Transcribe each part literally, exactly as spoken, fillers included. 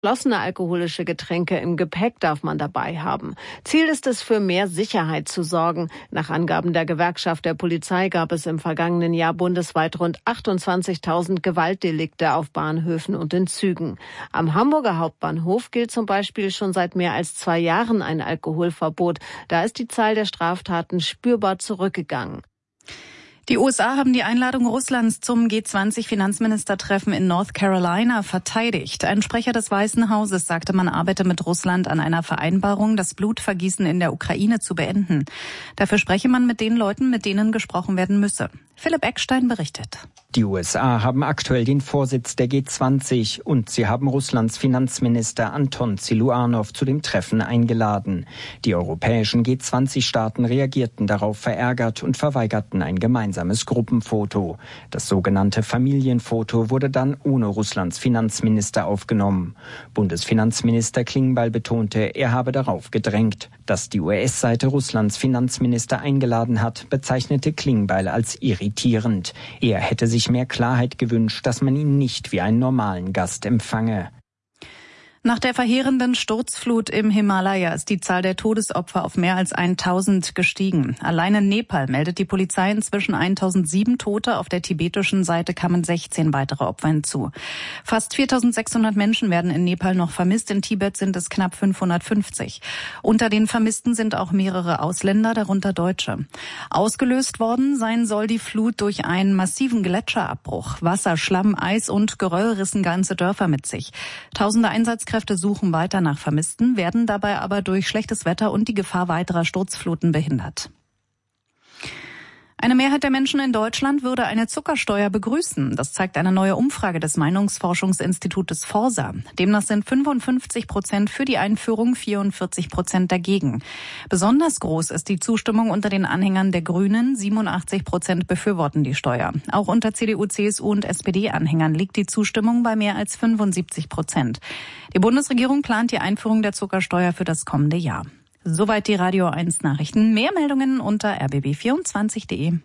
Geschlossene alkoholische Getränke im Gepäck darf man dabei haben. Ziel ist es, für mehr Sicherheit zu sorgen. Nach Angaben der Gewerkschaft der Polizei gab es im vergangenen Jahr bundesweit rund achtundzwanzigtausend Gewaltdelikte auf Bahnhöfen und in Zügen. Am Hamburger Hauptbahnhof gilt zum Beispiel schon seit mehr als zwei Jahren ein Alkoholverbot. Da ist die Zahl der Straftaten spürbar zurückgegangen. Die U S A haben die Einladung Russlands zum G zwanzig Finanzministertreffen in North Carolina verteidigt. Ein Sprecher des Weißen Hauses sagte, man arbeite mit Russland an einer Vereinbarung, das Blutvergießen in der Ukraine zu beenden. Dafür spreche man mit den Leuten, mit denen gesprochen werden müsse. Philipp Eckstein berichtet. Die U S A haben aktuell den Vorsitz der G zwanzig und sie haben Russlands Finanzminister Anton Siluanow zu dem Treffen eingeladen. Die europäischen G zwanzig Staaten reagierten darauf verärgert und verweigerten ein gemeinsames Gruppenfoto. Das sogenannte Familienfoto wurde dann ohne Russlands Finanzminister aufgenommen. Bundesfinanzminister Klingbeil betonte, er habe darauf gedrängt. Dass die U S-Seite Russlands Finanzminister eingeladen hat, bezeichnete Klingbeil als irritierend. Er hätte sich mehr Klarheit gewünscht, dass man ihn nicht wie einen normalen Gast empfange. Nach der verheerenden Sturzflut im Himalaya ist die Zahl der Todesopfer auf mehr als tausend gestiegen. Allein in Nepal meldet die Polizei inzwischen tausendsieben Tote. Auf der tibetischen Seite kamen sechzehn weitere Opfer hinzu. Fast viertausendsechshundert Menschen werden in Nepal noch vermisst. In Tibet sind es knapp fünfhundertfünfzig. Unter den Vermissten sind auch mehrere Ausländer, darunter Deutsche. Ausgelöst worden sein soll die Flut durch einen massiven Gletscherabbruch. Wasser, Schlamm, Eis und Geröll rissen ganze Dörfer mit sich. Tausende Einsatzkräfte Kräfte suchen weiter nach Vermissten, werden dabei aber durch schlechtes Wetter und die Gefahr weiterer Sturzfluten behindert. Eine Mehrheit der Menschen in Deutschland würde eine Zuckersteuer begrüßen. Das zeigt eine neue Umfrage des Meinungsforschungsinstitutes Forsa. Demnach sind fünfundfünfzig Prozent für die Einführung, vierundvierzig Prozent dagegen. Besonders groß ist die Zustimmung unter den Anhängern der Grünen. siebenundachtzig Prozent befürworten die Steuer. Auch unter C D U, C S U und S P D-Anhängern liegt die Zustimmung bei mehr als fünfundsiebzig Prozent. Die Bundesregierung plant die Einführung der Zuckersteuer für das kommende Jahr. Soweit die Radio eins Nachrichten. Mehr Meldungen unter r b b vierundzwanzig punkt de.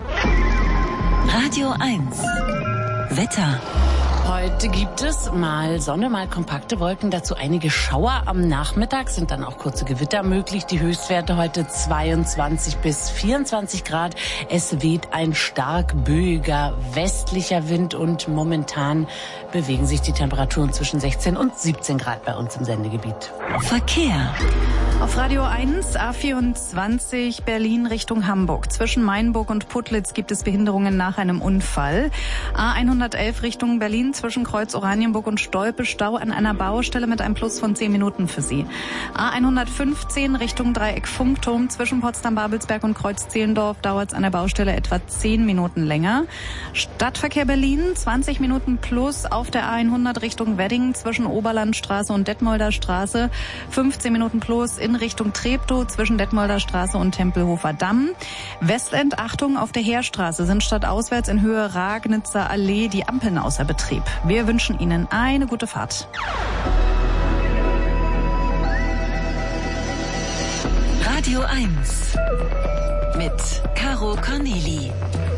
Radio eins Wetter. Heute gibt es mal Sonne, mal kompakte Wolken, dazu einige Schauer. Am Nachmittag sind dann auch kurze Gewitter möglich. Die Höchstwerte heute zweiundzwanzig bis vierundzwanzig Grad. Es weht ein stark böiger westlicher Wind und momentan bewegen sich die Temperaturen zwischen sechzehn und siebzehn Grad bei uns im Sendegebiet. Verkehr. Auf Radio eins, A vierundzwanzig, Berlin Richtung Hamburg. Zwischen Mainburg und Putlitz gibt es Behinderungen nach einem Unfall. A hundertelf Richtung Berlin zwischen Kreuz Oranienburg und Stolpe, Stau an einer Baustelle mit einem Plus von zehn Minuten für Sie. A hundertfünfzehn Richtung Dreieck Funkturm zwischen Potsdam-Babelsberg und Kreuz Zehlendorf dauert es an der Baustelle etwa zehn Minuten länger. Stadtverkehr Berlin, zwanzig Minuten plus auf der A hundert Richtung Wedding zwischen Oberlandstraße und Detmolder Straße, fünfzehn Minuten plus in Richtung Treptow zwischen Detmolder Straße und Tempelhofer Damm. Westend, Achtung, auf der Heerstraße sind stadtauswärts in Höhe Ragnitzer Allee die Ampeln außer Betrieb. Wir wünschen Ihnen eine gute Fahrt. Radio eins mit Caro Corneli.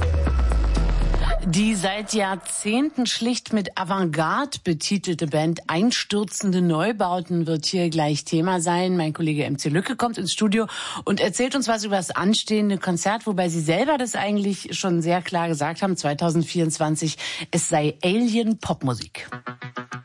Die seit Jahrzehnten schlicht mit Avantgarde betitelte Band Einstürzende Neubauten wird hier gleich Thema sein. Mein Kollege M C Lücke kommt ins Studio und erzählt uns was über das anstehende Konzert, wobei Sie selber das eigentlich schon sehr klar gesagt haben, zweitausendvierundzwanzig, es sei Alien-Popmusik.